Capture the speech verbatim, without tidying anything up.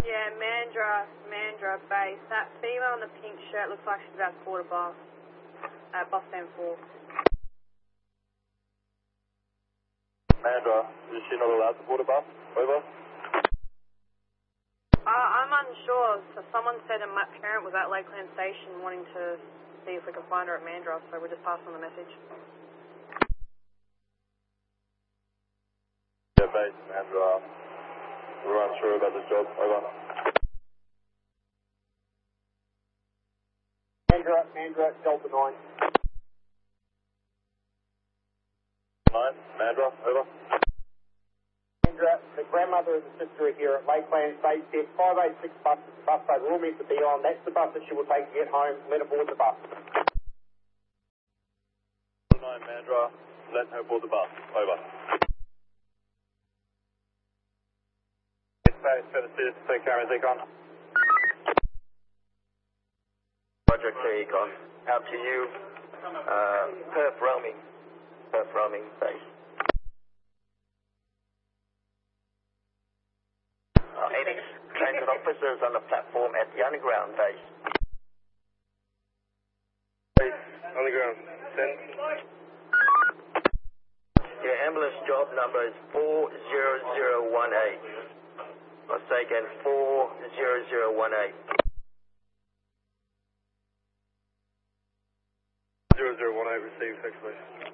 Yeah, Mandra, Mandra base. That female in the pink shirt looks like she's about to board a bus. At bus stand four. Mandra, is she not allowed to board a bus? Over. Uh, I'm unsure. So someone said a parent was at Lakeland Station wanting to see if we can find her at Mandra, so we're just passing on the message. Yeah, base, Mandra. We're unsure about this job. Over. Mandra, Mandra, Delta nine. nine, Mandra, over. Mandra, the grandmother and the sister are here at Lakeland Base. There's five eight six bus, bus they were all meant to be on. That's the bus that she will take to get home. Let her board the bus. nine, Mandra, let her board the bus. Over. Base, better assist, take cameras, Econ. Roger, Econ. Out to you. Uh, Perth roaming. Perth roaming base. Uh, eight transit officers on the platform at the underground base. Base, underground, ten. Your ambulance job number is four zero zero one eight. I'll say again, four zero zero one eight. zero zero one eight, received, thanks, please.